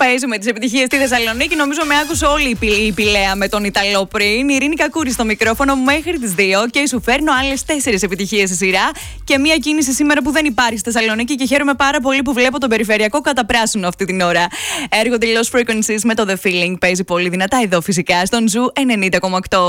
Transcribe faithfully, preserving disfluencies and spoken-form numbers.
παίζουμε τις επιτυχίες στη Θεσσαλονίκη. Νομίζω με άκουσε όλη η, πη, η Πηλαία με τον Ιταλό πριν. Η Ειρήνη Κακούρη στο μικρόφωνο μέχρι τις δύο και σου φέρνω άλλες τέσσερις επιτυχίες στη σειρά. Και μία κίνηση σήμερα που δεν υπάρχει στη Θεσσαλονίκη και χαίρομαι πάρα πολύ που βλέπω τον περιφερειακό κατά πράσινο αυτή την ώρα. Έργο The Lost Frequencies με το The Feeling παίζει πολύ δυνατά εδώ φυσικά στον Ζου ενενήντα κόμμα οκτώ.